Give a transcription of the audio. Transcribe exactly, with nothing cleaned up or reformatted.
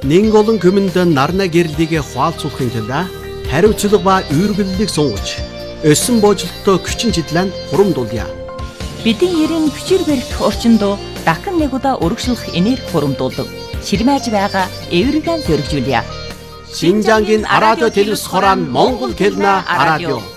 Нэн олон хүмүнд нарна гэрлийг хуалцуулахын тулд хариуцлага ба үүргэллийг сунгаж, өссөн боожлолтоо хүчин чиглэн хурамдуулъя. Бидний ерэн хүчээр барих орчинд дахин нэг удаа урагшлах энерги хурамдуулдаг. Ширмэж байгаа эвэргэн зөргижүүлье. Шинжангийн радио телевиз хорон Монгол хэлнэ радио.